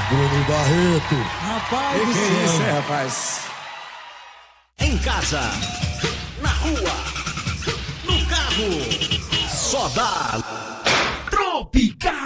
Bruno Barreto. Rapaz do Que céu. é isso, rapaz? Em casa, na rua, no carro, só dá Tropical.